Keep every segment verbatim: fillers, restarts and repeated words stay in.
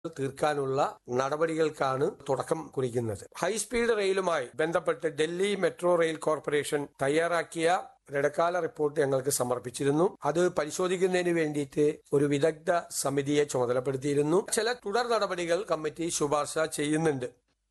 തീർക്കാനുള്ള നടപടികൾക്കാണ് തുടക്കം കുറിക്കുന്നത്. ഹൈസ്പീഡ് റെയിലുമായി ബന്ധപ്പെട്ട് ഡൽഹി മെട്രോ റെയിൽ കോർപ്പറേഷൻ തയ്യാറാക്കിയ ഇടക്കാല റിപ്പോർട്ട് ഞങ്ങൾക്ക് സമർപ്പിച്ചിരുന്നു. അത് പരിശോധിക്കുന്നതിന് വേണ്ടിയിട്ട് ഒരു വിദഗ്ധ സമിതിയെ ചുമതലപ്പെടുത്തിയിരുന്നു. ചില തുടർ നടപടികൾ കമ്മിറ്റി ശുപാർശ ചെയ്യുന്നുണ്ട്.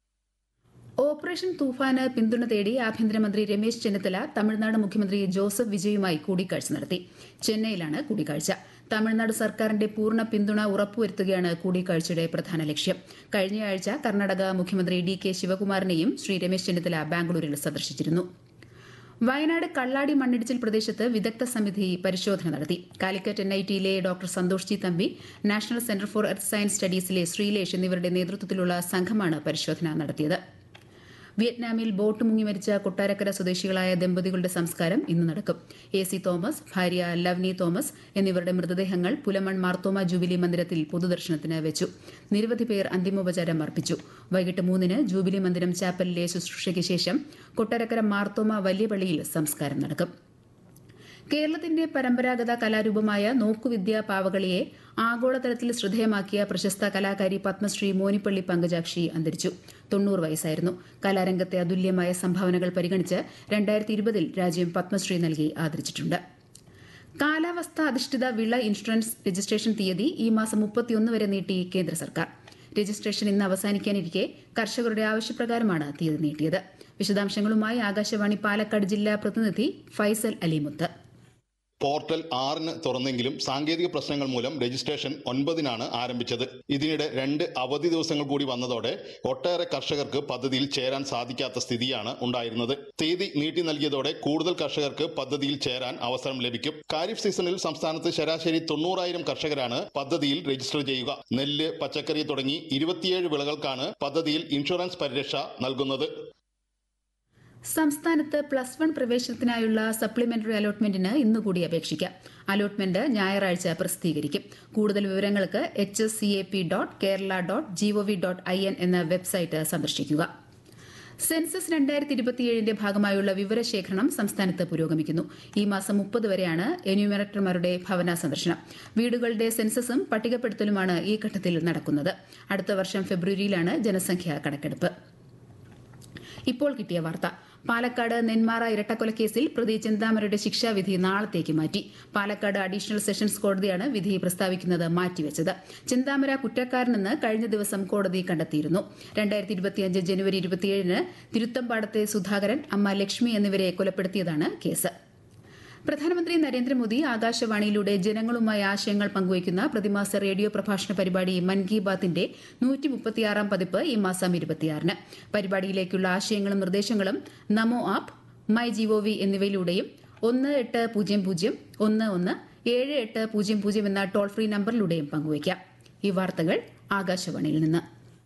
ഓപ്പറേഷൻ തൂഫാന് പിന്തുണ തേടി ആഭ്യന്തരമന്ത്രി രമേശ് ചെന്നിത്തല തമിഴ്നാട് മുഖ്യമന്ത്രി ജോസഫ് വിജയുമായി കൂടിക്കാഴ്ച നടത്തി. ചെന്നൈയിലാണ് കൂടിക്കാഴ്ച. തമിഴ്നാട് സർക്കാരിന്റെ പൂർണ്ണ പിന്തുണ ഉറപ്പുവരുത്തുകയാണ് കൂടിക്കാഴ്ചയുടെ പ്രധാന ലക്ഷ്യം. കഴിഞ്ഞയാഴ്ച കർണാടക മുഖ്യമന്ത്രി ഡി കെ ശിവകുമാറിനെയും ശ്രീ രമേശ് ചെന്നിത്തല ബാംഗ്ലൂരിൽ സന്ദർശിച്ചിരുന്നു. വയനാട് കള്ളാടി മണ്ണിടിച്ചിൽ പ്രദേശത്ത് വിദഗ്ധ സമിതി പരിശോധന നടത്തി. Calicut N I ടിയിലെ doctor Santhosh G Thampi, national centre for earth science സ്റ്റഡീസിലെ Sreelesh എന്നിവരുടെ നേതൃത്വത്തിലുള്ള സംഘമാണ് പരിശോധന നടത്തിയത്. വിയറ്റ്നാമിൽ ബോട്ട് മുങ്ങി മരിച്ച കൊട്ടാരക്കര സ്വദേശികളായ ദമ്പതികളുടെ സംസ്കാരം ഇന്ന് നടക്കും. എ സി തോമസ്, ഭാര്യ ലവ്നി തോമസ് എന്നിവരുടെ മൃതദേഹങ്ങൾ പുലമൺ മാർത്തോമ ജൂബിലി മന്ദിരത്തിൽ പൊതുദർശനത്തിന് വെച്ചു. നിരവധി പേർ അന്തിമോപചാരം അർപ്പിച്ചു. വൈകിട്ട് മൂന്നിന് ജൂബിലി മന്ദിരം ചാപ്പലിലെ ശുശ്രൂഷയ്ക്ക് ശേഷം കൊട്ടാരക്കര മാർത്തോമ വലിയ പള്ളിയിൽ സംസ്കാരം നടക്കും. കേരളത്തിന്റെ പരമ്പരാഗത കലാരൂപമായ നോക്കുവിദ്യ പാവകളിയെ ആഗോളതലത്തിൽ ശ്രദ്ധേയമാക്കിയ പ്രശസ്ത കലാകാരി പത്മശ്രീ മോനിപ്പള്ളി പങ്കജാക്ഷി അന്തരിച്ചു. തൊണ്ണൂറ് വയസ്സായിരുന്നു. കലാരംഗത്തെ അതുല്യമായ സംഭാവനകൾ പരിഗണിച്ച് രണ്ടായിരത്തി ഇരുപതിൽ രാജ്യം പത്മശ്രീ നൽകി ആദരിച്ചിട്ടുണ്ട്. കാലാവസ്ഥ അധിഷ്ഠിത വിള ഇൻഷുറൻസ് രജിസ്ട്രേഷൻ തീയതി ഈ മാസം മുപ്പത്തിയൊന്ന് വരെ നീട്ടി കേന്ദ്ര സർക്കാർ. രജിസ്ട്രേഷൻ ഇന്ന് അവസാനിക്കാനിരിക്കെ കർഷകരുടെ ആവശ്യപ്രകാരമാണ് തീയതി നീട്ടിയത്. വിശദാംശങ്ങളുമായി ആകാശവാണി പാലക്കാട് ജില്ലാ പ്രതിനിധി ഫൈസൽ അലിമുത്ത്. പോർട്ടൽ ആറിന് തുറന്നെങ്കിലും സാങ്കേതിക പ്രശ്നങ്ങൾ മൂലം രജിസ്ട്രേഷൻ ഒൻപതിനാണ് ആരംഭിച്ചത്. ഇതിനിടെ രണ്ട് അവധി ദിവസങ്ങൾ കൂടി വന്നതോടെ ഒട്ടേറെ കർഷകർക്ക് പദ്ധതിയിൽ ചേരാൻ സാധിക്കാത്ത സ്ഥിതിയാണ് ഉണ്ടായിരുന്നത്. തീയതി നീട്ടി നൽകിയതോടെ കൂടുതൽ കർഷകർക്ക് പദ്ധതിയിൽ ചേരാൻ അവസരം ലഭിക്കും. ഖാരിഫ് സീസണിൽ സംസ്ഥാനത്ത് ശരാശരി തൊണ്ണൂറായിരം കർഷകരാണ് പദ്ധതിയിൽ രജിസ്റ്റർ ചെയ്യുക. നെല്ല്, പച്ചക്കറി തുടങ്ങി ഇരുപത്തിയേഴ് വിളകൾക്കാണ് പദ്ധതിയിൽ ഇൻഷുറൻസ് പരിരക്ഷ നൽകുന്നത്. സംസ്ഥാനത്ത് പ്ലസ് വൺ പ്രവേശനത്തിനായുള്ള സപ്ലിമെന്ററി അലോട്ട്മെന്റിന് ഇന്നുകൂടി അപേക്ഷിക്കാം. അലോട്ട്മെന്റ് ഞായറാഴ്ച പ്രസിദ്ധീകരിക്കും. കൂടുതൽ വിവരങ്ങൾക്ക് H S C A P dot Kerala dot G O V dot I N എന്ന വെബ്സൈറ്റ് സന്ദർശിക്കുക. സെൻസസ് രണ്ടായിരത്തി ഇരുപത്തിയേഴിന്റെ ഭാഗമായുള്ള വിവരശേഖരണം സംസ്ഥാനത്ത് പുരോഗമിക്കുന്നു. ഈ മാസം മുപ്പത് വരെയാണ് എന്യൂമറേറ്റർമാരുടെ ഭവന സന്ദർശനം. വീടുകളുടെ സെൻസസും പട്ടികപ്പെടുത്തലുമാണ് ഈ ഘട്ടത്തിൽ നടക്കുന്നത്. അടുത്ത വർഷം ഫെബ്രുവരിയിലാണ് ജനസംഖ്യാ കണക്കെടുപ്പ്. ഇപ്പോൾ കിട്ടിയ വാർത്ത. പാലക്കാട് നെന്മാറ ഇരട്ടക്കൊലക്കേസിൽ പ്രതി ചിന്താമരയുടെ ശിക്ഷാവിധി നാളത്തേക്ക് മാറ്റി. പാലക്കാട് അഡീഷണൽ സെഷൻസ് കോടതിയാണ് വിധി പ്രസ്താവിക്കുന്നത് മാറ്റിവെച്ചത്. ചിന്താമര കുറ്റക്കാരനെന്ന് കഴിഞ്ഞ ദിവസം കോടതി കണ്ടെത്തിയിരുന്നു. രണ്ടായിരത്തി ഇരുപത്തിയഞ്ച് ജനുവരി ഇരുപത്തിയേഴിന് തിരുത്തമ്പാടത്തെ സുധാകരൻ, അമ്മ ലക്ഷ്മി എന്നിവരെ കൊലപ്പെടുത്തിയതാണ് കേസ്. പ്രധാനമന്ത്രി നരേന്ദ്രമോദി ആകാശവാണിയിലൂടെ ജനങ്ങളുമായി ആശയങ്ങൾ പങ്കുവയ്ക്കുന്ന പ്രതിമാസ റേഡിയോ പ്രഭാഷണ പരിപാടി മൻ കി ബാത്തിന്റെ നൂറ്റി മുപ്പത്തിയാറാം പതിപ്പ് ഈ മാസം ഇരുപത്തിയാറിന്. പരിപാടിയിലേക്കുള്ള ആശയങ്ങളും നിർദ്ദേശങ്ങളും നമോ ആപ്പ്, മൈ ജിഒവി എന്നിവയിലൂടെയും ഒന്ന് എട്ട് പൂജ്യം പൂജ്യം ഒന്ന് ഒന്ന് ഏഴ് എട്ട് പൂജ്യം പൂജ്യം എന്ന ടോൾ ഫ്രീ നമ്പറിലൂടെയും പങ്കുവയ്ക്കാം. ഈ വാർത്തകൾ ആകാശവാണിയിൽ നിന്ന്.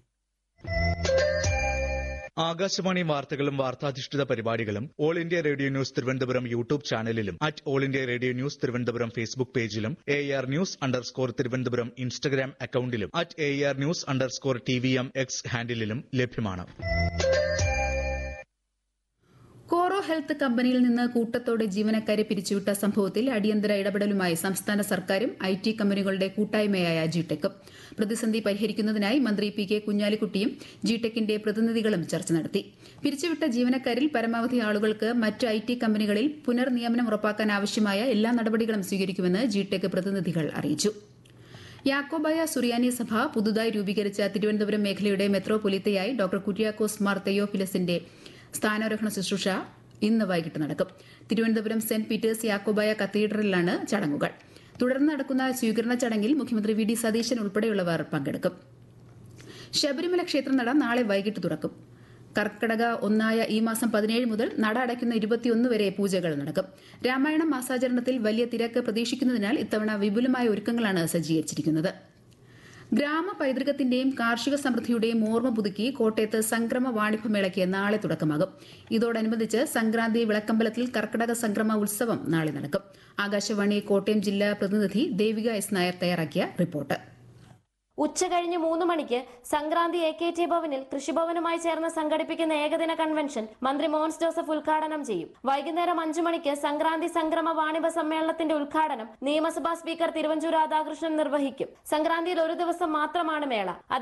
ആകാശവാണി വാർത്തകളും വാർത്താധിഷ്ഠിത പരിപാടികളും all India radio news Thiruvananthapuram YouTube ചാനലിലും at all India radio news Thiruvananthapuram Facebook പേജിലും A R news underscore Thiruvananthapuram Instagram അക്കൌണ്ടിലും at A R news underscore T V M X ഹാൻഡിലും ലഭ്യമാണ്. കോറോ ഹെൽത്ത് കമ്പനിയിൽ നിന്ന് കൂട്ടത്തോടെ ജീവനക്കാരെ പിരിച്ചുവിട്ട സംഭവത്തിൽ അടിയന്തര ഇടപെടലുമായി സംസ്ഥാന സർക്കാരും ഐ ടി കമ്പനികളുടെ കൂട്ടായ്മയായ ജിടെക്കും. പ്രതിസന്ധി പരിഹരിക്കുന്നതിനായി മന്ത്രി പി കെ കുഞ്ഞാലിക്കുട്ടിയും ജിടെക്കിന്റെ പ്രതിനിധികളും ചർച്ച നടത്തി. പിരിച്ചുവിട്ട ജീവനക്കാരിൽ പരമാവധി ആളുകൾക്ക് മറ്റ് ഐ ടി കമ്പനികളിൽ പുനർനിയമനം ഉറപ്പാക്കാൻ ആവശ്യമായ എല്ലാ നടപടികളും സ്വീകരിക്കുമെന്ന് ജിടെക് പ്രതിനിധികൾ അറിയിച്ചു. യാക്കോബായ സുറിയാനി സഭ പുതുതായി രൂപീകരിച്ച തിരുവനന്തപുരം മേഖലയുടെ മെത്രോപൊലീത്തയായി ഡോക്ടർ കുര്യാക്കോസ് മാർ തെയോഫിലസിന്റെ സ്ഥാനാരോഹണ ശുശ്രൂഷ ഇന്ന് വൈകിട്ട് നടക്കും. തിരുവനന്തപുരം സെന്റ് പീറ്റേഴ്സ് യാക്കോബായ കത്തീഡ്രലിലാണ് ചടങ്ങുകൾ. തുടർന്ന് നടക്കുന്ന സ്വീകരണ ചടങ്ങിൽ മുഖ്യമന്ത്രി വി ഡി സതീശൻ ഉൾപ്പെടെയുള്ളവർ പങ്കെടുക്കും. ശബരിമല ക്ഷേത്രനട നാളെ വൈകിട്ട് തുറക്കും. കർക്കടക ഒന്നായ ഈ മാസം പതിനേഴ് മുതൽ നട അടയ്ക്കുന്ന ഇരുപത്തിയൊന്ന് വരെ പൂജകൾ നടക്കും. രാമായണം മാസാചരണത്തിൽ വലിയ തിരക്ക് പ്രതീക്ഷിക്കുന്നതിനാൽ ഇത്തവണ വിപുലമായ ഒരുക്കങ്ങളാണ് സജ്ജീകരിച്ചിരിക്കുന്നത്. ഗ്രാമ പൈതൃകത്തിന്റെയും കാർഷിക സമൃദ്ധിയുടെയും ഓർമ്മ പുതുക്കി കോട്ടയത്ത് സംക്രമ വാണിഭമേളയ്ക്ക് നാളെ തുടക്കമാകും. ഇതോടനുബന്ധിച്ച് സംക്രാന്തി വിളക്കമ്പലത്തിൽ കർക്കടക സംക്രമ ഉത്സവം നാളെ നടക്കും. ആകാശവാണി കോട്ടയം ജില്ലാ പ്രതിനിധി ദേവിക എസ് നായർ തയ്യാറാക്കിയ റിപ്പോർട്ട്. ഉച്ചകഴിഞ്ഞ് മൂന്ന് മണിക്ക് സംക്രാന്തി എ കെ ടി ഭവനിൽ കൃഷിഭവനുമായി ചേർന്ന് സംഘടിപ്പിക്കുന്ന ഏകദിന കൺവെൻഷൻ മന്ത്രി മോൻസ് ജോസഫ് ഉദ്ഘാടനം ചെയ്യും. വൈകുന്നേരം അഞ്ചു മണിക്ക് സംക്രാന്തി സംക്രമ വാണിഭ സമ്മേളനത്തിന്റെ ഉദ്ഘാടനം നിയമസഭാ സ്പീക്കർ തിരുവഞ്ചൂർ രാധാകൃഷ്ണൻ നിർവഹിക്കും. സംക്രാന്തിയിൽ ഒരു ദിവസം മാത്രമാണ് മേള.